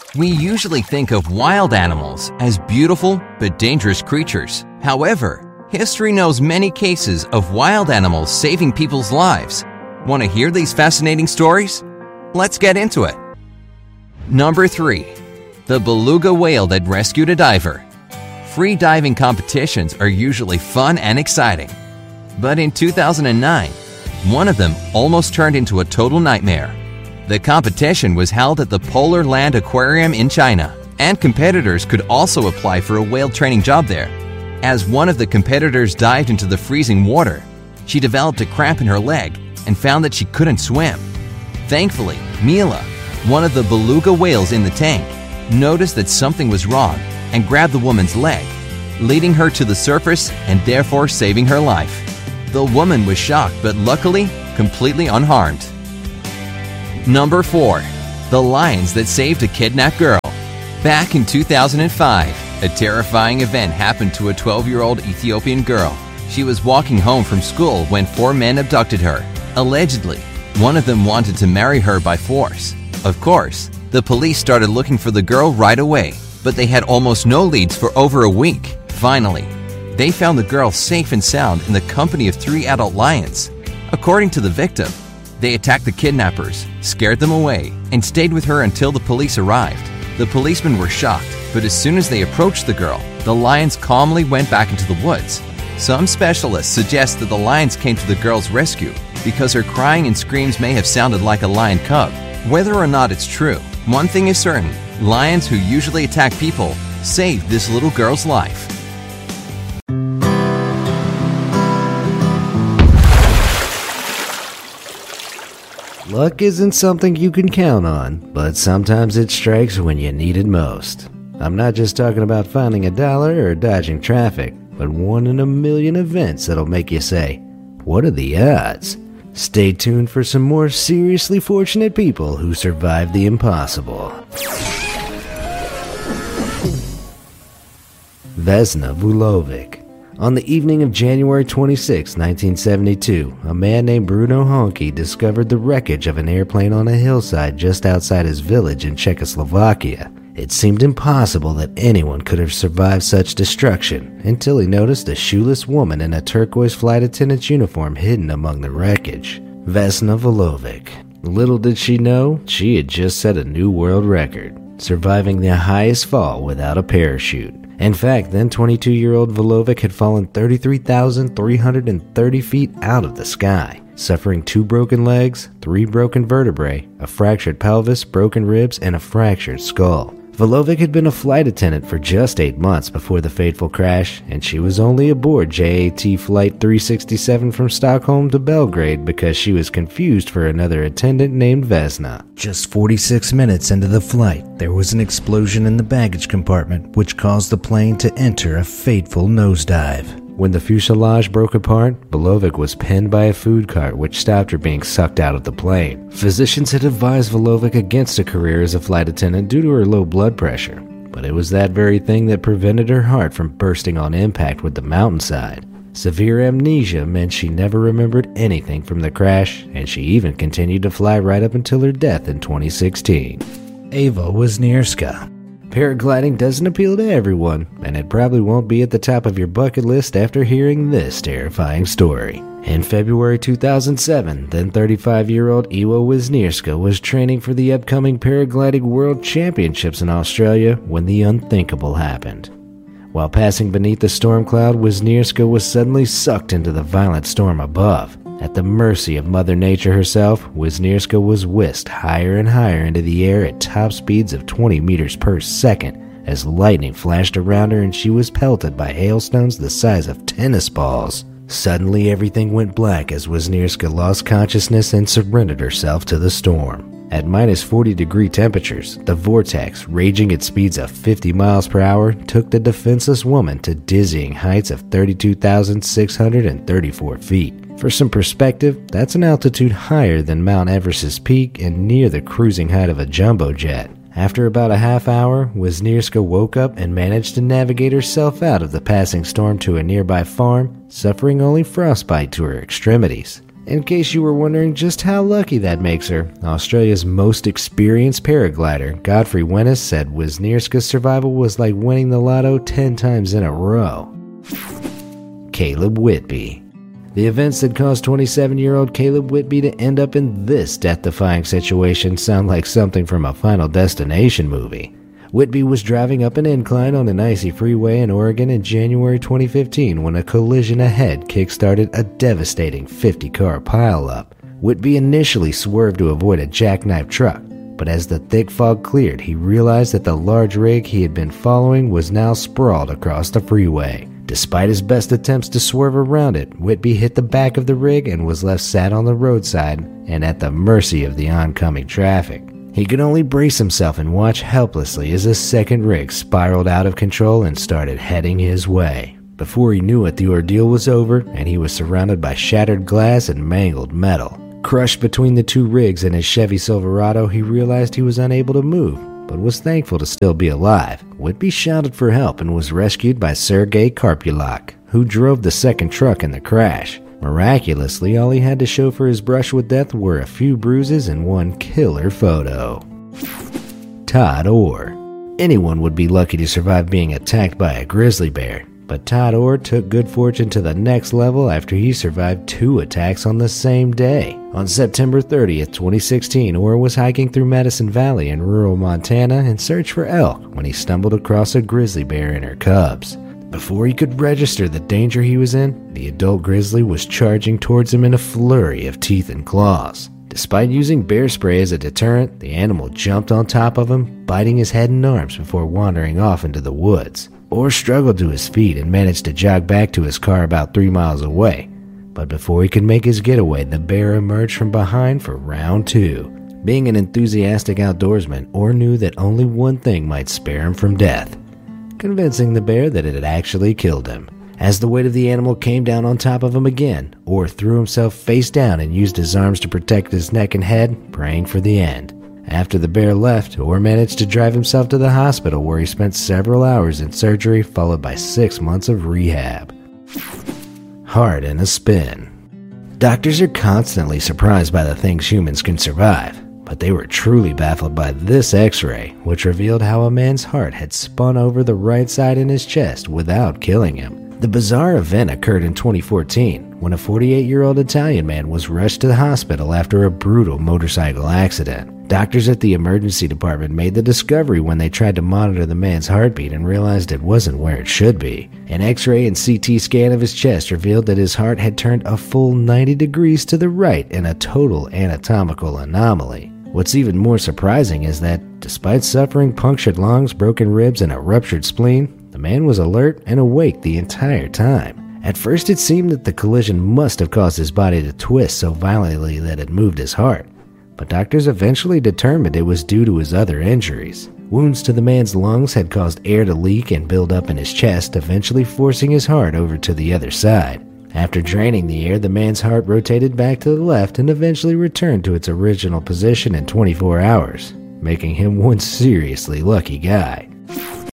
We usually think of wild animals as beautiful but dangerous creatures. However, history knows many cases of wild animals saving people's lives. Want to hear these fascinating stories? Let's get into it. Number 3. The beluga whale that rescued a diver. Free diving competitions are usually fun and exciting. But in 2009, one of them almost turned into a total nightmare. The competition was held at the Polar Land Aquarium in China, and competitors could also apply for a whale training job there. As one of the competitors dived into the freezing water, she developed a cramp in her leg and found that she couldn't swim. Thankfully, Mila, one of the beluga whales in the tank, noticed that something was wrong and grabbed the woman's leg, leading her to the surface and therefore saving her life. The woman was shocked but luckily completely unharmed. Number 4. The lions that saved a kidnapped girl. Back in 2005, a terrifying event happened to a 12-year-old Ethiopian girl. She was walking home from school when 4 men abducted her. Allegedly, one of them wanted to marry her by force. Of course, the police started looking for the girl right away, but they had almost no leads for over a week. Finally, they found the girl safe and sound in the company of 3 adult lions. According to the victim, they attacked the kidnappers, scared them away, and stayed with her until the police arrived. The policemen were shocked, but as soon as they approached the girl, the lions calmly went back into the woods. Some specialists suggest that the lions came to the girl's rescue because her crying and screams may have sounded like a lion cub. Whether or not it's true, one thing is certain: lions who usually attack people saved this little girl's life. Luck isn't something you can count on, but sometimes it strikes when you need it most. I'm not just talking about finding a dollar or dodging traffic, but 1 in a million events that'll make you say, what are the odds? Stay tuned for some more seriously fortunate people who survived the impossible. Vesna Vulovic. On the evening of January 26, 1972, a man named Bruno Honky discovered the wreckage of an airplane on a hillside just outside his village in Czechoslovakia. It seemed impossible that anyone could have survived such destruction until he noticed a shoeless woman in a turquoise flight attendant's uniform hidden among the wreckage. Vesna Vulovic. Little did she know, she had just set a new world record, surviving the highest fall without a parachute. In fact, then 22-year-old Vulovic had fallen 33,330 feet out of the sky, suffering 2 broken legs, 3 broken vertebrae, a fractured pelvis, broken ribs, and a fractured skull. Vulovic had been a flight attendant for just 8 months before the fateful crash, and she was only aboard JAT Flight 367 from Stockholm to Belgrade because she was confused for another attendant named Vesna. Just 46 minutes into the flight, there was an explosion in the baggage compartment which caused the plane to enter a fateful nosedive. When the fuselage broke apart, Vulovic was pinned by a food cart which stopped her being sucked out of the plane. Physicians had advised Vulovic against a career as a flight attendant due to her low blood pressure, but it was that very thing that prevented her heart from bursting on impact with the mountainside. Severe amnesia meant she never remembered anything from the crash, and she even continued to fly right up until her death in 2016. Eva Wisniewska. Paragliding doesn't appeal to everyone, and it probably won't be at the top of your bucket list after hearing this terrifying story. In February 2007, then 35-year-old Ewa Wisniewska was training for the upcoming Paragliding World Championships in Australia when the unthinkable happened. While passing beneath the storm cloud, Wisniewska was suddenly sucked into the violent storm above. At the mercy of Mother Nature herself, Wisniewska was whisked higher and higher into the air at top speeds of 20 meters per second as lightning flashed around her and she was pelted by hailstones the size of tennis balls. Suddenly everything went black as Wisniewska lost consciousness and surrendered herself to the storm. At minus 40-degree temperatures, the vortex, raging at speeds of 50 miles per hour, took the defenseless woman to dizzying heights of 32,634 feet. For some perspective, that's an altitude higher than Mount Everest's peak and near the cruising height of a jumbo jet. After about a half hour, Wisniewska woke up and managed to navigate herself out of the passing storm to a nearby farm, suffering only frostbite to her extremities. In case you were wondering just how lucky that makes her, Australia's most experienced paraglider, Godfrey Wennis, said Wisniewska's survival was like winning the lotto 10 times in a row. Caleb Whitby. The events that caused 27-year-old Caleb Whitby to end up in this death-defying situation sound like something from a Final Destination movie. Whitby was driving up an incline on an icy freeway in Oregon in January 2015 when a collision ahead kick-started a devastating 50-car pileup. Whitby initially swerved to avoid a jackknife truck, but as the thick fog cleared, he realized that the large rig he had been following was now sprawled across the freeway. Despite his best attempts to swerve around it, Whitby hit the back of the rig and was left sat on the roadside and at the mercy of the oncoming traffic. He could only brace himself and watch helplessly as a second rig spiraled out of control and started heading his way. Before he knew it, the ordeal was over, and he was surrounded by shattered glass and mangled metal. Crushed between the two rigs and his Chevy Silverado, he realized he was unable to move, but was thankful to still be alive. Whitby shouted for help and was rescued by Sergei Karpulak, who drove the second truck in the crash. Miraculously, all he had to show for his brush with death were a few bruises and one killer photo. Todd Orr. Anyone would be lucky to survive being attacked by a grizzly bear, but Todd Orr took good fortune to the next level after he survived 2 attacks on the same day. On September 30th, 2016, Orr was hiking through Medicine Valley in rural Montana in search for elk when he stumbled across a grizzly bear and her cubs. Before he could register the danger he was in, the adult grizzly was charging towards him in a flurry of teeth and claws. Despite using bear spray as a deterrent, the animal jumped on top of him, biting his head and arms before wandering off into the woods. Orr struggled to his feet and managed to jog back to his car about 3 miles away. But before he could make his getaway, the bear emerged from behind for round 2. Being an enthusiastic outdoorsman, Orr knew that only one thing might spare him from death: convincing the bear that it had actually killed him. As the weight of the animal came down on top of him again, Orr threw himself face down and used his arms to protect his neck and head, praying for the end. After the bear left, Orr managed to drive himself to the hospital where he spent several hours in surgery followed by 6 months of rehab. Heart in a spin. Doctors are constantly surprised by the things humans can survive, but they were truly baffled by this x-ray, which revealed how a man's heart had spun over the right side in his chest without killing him. The bizarre event occurred in 2014, when a 48-year-old Italian man was rushed to the hospital after a brutal motorcycle accident. Doctors at the emergency department made the discovery when they tried to monitor the man's heartbeat and realized it wasn't where it should be. An x-ray and CT scan of his chest revealed that his heart had turned a full 90 degrees to the right in a total anatomical anomaly. What's even more surprising is that, despite suffering punctured lungs, broken ribs, and a ruptured spleen, the man was alert and awake the entire time. At first it seemed that the collision must have caused his body to twist so violently that it moved his heart, but doctors eventually determined it was due to his other injuries. Wounds to the man's lungs had caused air to leak and build up in his chest, eventually forcing his heart over to the other side. After draining the air, the man's heart rotated back to the left and eventually returned to its original position in 24 hours, making him one seriously lucky guy.